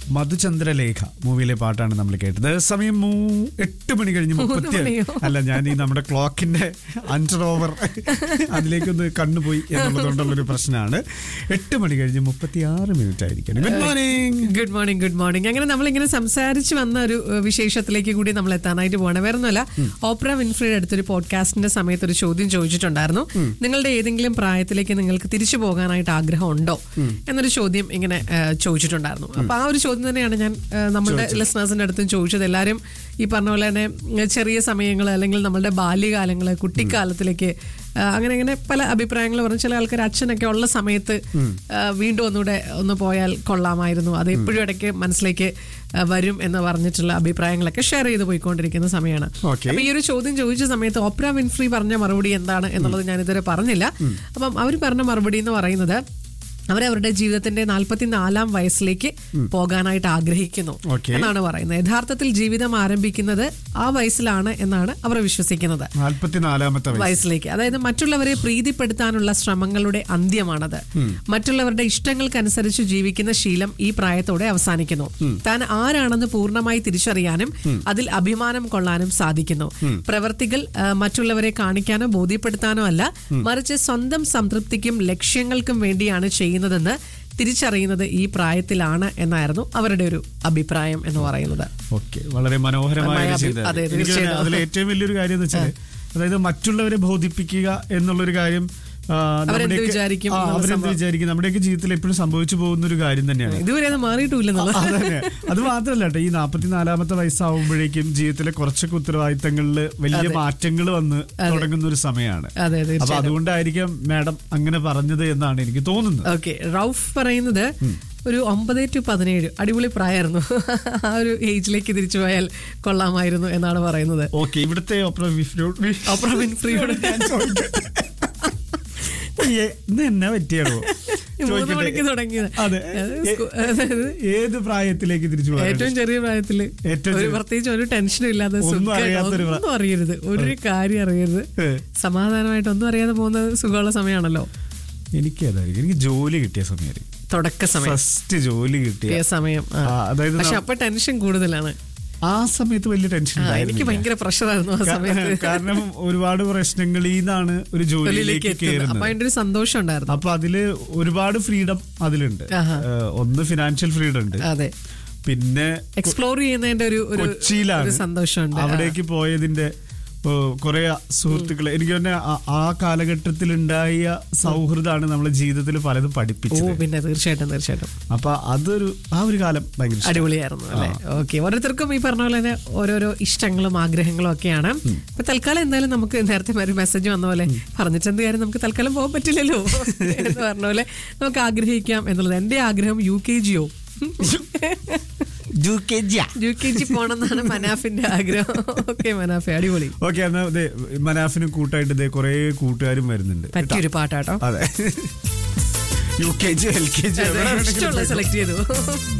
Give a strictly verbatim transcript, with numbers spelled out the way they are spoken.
മധുചന്ദ്രലേഖ മൂവിയിലെ പാട്ടാണ് നമ്മൾ കേട്ടത്. സമയം എട്ട് മണി കഴിഞ്ഞ് മുപ്പത്തി അല്ല ഞാൻ ഈ നമ്മുടെ ക്ലോക്കിന്റെ അഞ്ചർ ഓവർ അതിലേക്കൊന്ന് കണ്ണുപോയി എന്നുള്ളതുകൊണ്ടുള്ളൊരു പ്രശ്നമാണ്. എട്ട് മണി കഴിഞ്ഞ് മുപ്പത്തി ആറ് മിനിറ്റ് ആയിരിക്കണം. Good morning good morning good morning അങ്ങനെ നമ്മളിങ്ങനെ സംസാരിച്ച് വന്ന ഒരു വിശേഷത്തിലേക്ക് കൂടി നമ്മൾ എത്താനായിട്ട് പോകണം. വേറെ ഒന്നുമല്ല, ഓപ്ര വിൻഫ്രിയുടെ അടുത്തൊരു പോഡ്കാസ്റ്റിന്റെ സമയത്ത് ഒരു ചോദ്യം ചോദിച്ചിട്ടുണ്ടായിരുന്നു. നിങ്ങളുടെ ഏതെങ്കിലും പ്രായത്തിലേക്ക് നിങ്ങൾക്ക് തിരിച്ചു പോകാനായിട്ട് ആഗ്രഹം ഉണ്ടോ എന്നൊരു ചോദ്യം ഇങ്ങനെ ചോദിച്ചിട്ടുണ്ടായിരുന്നു. അപ്പൊ ആ ഒരു ചോദ്യം തന്നെയാണ് ഞാൻ നമ്മുടെ ലിസണേഴ്സിന്റെ അടുത്തും ചോദിച്ചത്. എല്ലാവരും ഈ പറഞ്ഞ പോലെ തന്നെ ചെറിയ സമയങ്ങൾ അല്ലെങ്കിൽ നമ്മളുടെ ബാല്യകാലങ്ങള്, കുട്ടിക്കാലത്തിലേക്ക് അങ്ങനെ അങ്ങനെ പല അഭിപ്രായങ്ങൾ പറഞ്ഞു. ചില ആൾക്കാർ അച്ഛനൊക്കെ ഉള്ള സമയത്ത് വീണ്ടും ഒന്നുകൂടെ ഒന്ന് പോയാൽ കൊള്ളാമായിരുന്നു, അത് എപ്പോഴും ഇടയ്ക്ക് മനസ്സിലേക്ക് വരും എന്ന് പറഞ്ഞിട്ടുള്ള അഭിപ്രായങ്ങളൊക്കെ ഷെയർ ചെയ്ത് പോയിക്കൊണ്ടിരിക്കുന്ന സമയമാണ്. അപ്പൊ ഈ ഒരു ചോദ്യം ചോദിച്ച സമയത്ത് ഓപ്ര വിൻഫ്രി പറഞ്ഞ മറുപടി എന്താണ് എന്നുള്ളത് ഞാൻ ഇതുവരെ പറഞ്ഞില്ല. അപ്പം അവർ പറഞ്ഞ മറുപടി എന്ന് പറയുന്നത് അവരവരുടെ ജീവിതത്തിന്റെ നാൽപ്പത്തിനാലാം വയസ്സിലേക്ക് പോകാനായിട്ട് ആഗ്രഹിക്കുന്നു എന്നാണ് പറയുന്നത്. യഥാർത്ഥത്തിൽ ജീവിതം ആരംഭിക്കുന്നത് ആ വയസ്സിലാണ് എന്നാണ് അവർ വിശ്വസിക്കുന്നത്. നാൽപ്പത്തിനാലാമത്തെ വയസ്സിലേക്ക്, അതായത് മറ്റുള്ളവരെ പ്രീതിപ്പെടുത്താനുള്ള ശ്രമങ്ങളുടെ അന്ത്യമാണത്. മറ്റുള്ളവരുടെ ഇഷ്ടങ്ങൾക്കനുസരിച്ച് ജീവിക്കുന്ന ശീലം ഈ പ്രായത്തോടെ അവസാനിക്കുന്നു. താൻ ആരാണെന്ന് പൂർണ്ണമായി തിരിച്ചറിയാനും അതിൽ അഭിമാനം കൊള്ളാനും സാധിക്കുന്നു. പ്രവർത്തികൾ മറ്റുള്ളവരെ കാണിക്കാനോ ബോധ്യപ്പെടുത്താനോ അല്ല, മറിച്ച് സ്വന്തം സംതൃപ്തിക്കും ലക്ഷ്യങ്ങൾക്കും വേണ്ടിയാണ് ചെയ്യുന്നത് െന്ന് തിരിച്ചറിയുന്നത് ഈ പ്രായത്തിലാണ് എന്നായിരുന്നു അവരുടെ ഒരു അഭിപ്രായം എന്ന് പറയുന്നത്. ഓക്കെ, വളരെ മനോഹരമായ അതിൽ ഏറ്റവും വലിയൊരു കാര്യം എന്ന് വെച്ചാൽ, അതായത് മറ്റുള്ളവരെ ബോധിപ്പിക്കുക എന്നുള്ളൊരു കാര്യം അവരെന്ത് വിചാരിക്കും, നമ്മുടെയൊക്കെ ജീവിതത്തിൽ എപ്പോഴും സംഭവിച്ചു പോകുന്ന ഒരു കാര്യം തന്നെയാണ്. ഇതുവരെ അത് മാറിയിട്ടില്ല. അത് മാത്രമല്ല കേട്ടോ, ഈ നാൽപ്പത്തിനാലാമത്തെ വയസ്സാവുമ്പോഴേക്കും ജീവിതത്തിലെ കുറച്ചൊക്കെ ഉത്തരവാദിത്തങ്ങളിൽ വലിയ മാറ്റങ്ങൾ വന്ന് തുടങ്ങുന്ന ഒരു സമയമാണ്. അപ്പൊ അതുകൊണ്ടായിരിക്കാം മാഡം അങ്ങനെ പറഞ്ഞത് എന്നാണ് എനിക്ക് തോന്നുന്നത്. ഓക്കെ, റൌഫ് പറയുന്നത് ഒരു ഒമ്പത് ടു പതിനേഴ് അടിപൊളി പ്രായമായിരുന്നു, ആ ഒരു ഏജിലേക്ക് തിരിച്ചു പോയാൽ കൊള്ളാമായിരുന്നു എന്നാണ് പറയുന്നത്. ഓക്കെ, ഇവിടുത്തെ ഓപ്ര വിൻഫ്രിയോട് എന്നാ പറ്റിയാണോ തുടങ്ങിയത്? അതെ, ഏത് പ്രായത്തിലേക്ക് തിരിച്ചു പോകാൻ? ഏറ്റവും ചെറിയ പ്രായത്തില്, പ്രത്യേകിച്ച് ഒരു ടെൻഷനും ഇല്ലാതെ, ഒന്നും അറിയരുത്, ഒരു കാര്യം അറിയരുത്, സമാധാനമായിട്ട് ഒന്നും അറിയാതെ പോകുന്നത് സുഖമുള്ള സമയമാണല്ലോ. എനിക്ക് അതായിരിക്കും, എനിക്ക് ജോലി കിട്ടിയ സമയമായിരിക്കും, തുടക്ക സമയം, ഫസ്റ്റ് ജോലി കിട്ടിയ സമയം. അതായത് പക്ഷെ അപ്പൊ ടെൻഷൻ കൂടുതലാണ്. ആ സമയത്ത് വലിയ ടെൻഷൻ, എനിക്ക് ഭയങ്കര പ്രഷറായിരുന്നു ആ സമയത്ത്. കാരണം ഒരുപാട് പ്രശ്നങ്ങളിൽ നിന്നാണ് ഒരു ജോലിയിലേക്ക് കയറുന്നത്. അപ്പൊ അതിന്റെ ഒരു സന്തോഷം ഉണ്ടായിരുന്നു. അപ്പൊ അതില് ഒരുപാട് ഫ്രീഡം അതിലുണ്ട്. ഒന്ന് ഫിനാൻഷ്യൽ ഫ്രീഡം ഉണ്ട്, അതെ, പിന്നെ എക്സ്പ്ലോർ ചെയ്യുന്നതിന്റെ ഒരു കൊച്ചിയിലാണ് സന്തോഷമുണ്ട്. അവിടേക്ക് പോയതിന്റെ കുറെ സുഹൃത്തുക്കളെ എനിക്ക് തന്നെ ആ കാലഘട്ടത്തിൽ ഉണ്ടായ സൗഹൃദമാണ് നമ്മളെ ജീവിതത്തിൽ പലതും പഠിപ്പിച്ചത്. പിന്നെ തീർച്ചയായിട്ടും തീർച്ചയായിട്ടും അപ്പൊ അതൊരു ആ ഒരു കാലം ഭയങ്കര അടിപൊളിയായിരുന്നു അല്ലേ. ഓക്കെ, ഓരോരുത്തർക്കും ഈ പറഞ്ഞ പോലെ തന്നെ ഓരോരോ ഇഷ്ടങ്ങളും ആഗ്രഹങ്ങളും ഒക്കെയാണ്. അപ്പൊ തൽക്കാലം എന്തായാലും നമുക്ക് നേരത്തെ ഒരു മെസ്സേജ് വന്ന പോലെ പറഞ്ഞിട്ട് എന്ത് കാര്യം, നമുക്ക് തൽക്കാലം പോകാൻ പറ്റില്ലല്ലോ എന്ന് പറഞ്ഞ പോലെ നമുക്ക് ആഗ്രഹിക്കാം എന്നുള്ളത്. എന്റെ ആഗ്രഹം U K Jio U K G പോണെന്നാണ് മനാഫിന്റെ ആഗ്രഹം. ഓക്കെ മനാഫെ, അടിപൊളി. ഓക്കെ, എന്നാ മനാഫിന് കൂട്ടായിട്ട് കുറെ കൂട്ടുകാരും വരുന്നുണ്ട്. പറ്റിയൊരു പാട്ടാട്ടോ. അതെ, U K G L K G select ചെയ്തു.